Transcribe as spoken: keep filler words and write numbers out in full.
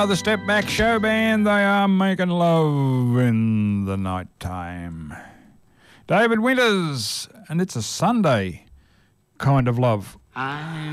are the Step Back Show Band. They are making love in the night time. David Winters, and it's a Sunday kind of love. I'm